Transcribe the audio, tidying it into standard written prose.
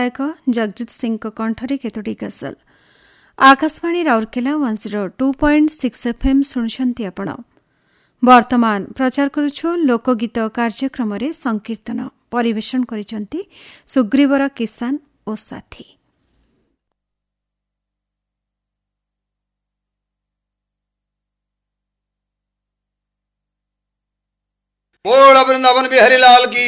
गायक जगजीत सिंह कंठरे केतोटी गजल। आकाशवाणी राउरकेला 102.6 FM शुणुछंती आपण। वर्तमान प्रचार करुछु लोकगीत कार्यक्रम रे संकीर्तन परिवेशन करिसंती सुग्रीवर किसान ओ साथी। बोल वृंदावन बिहारी लाल की।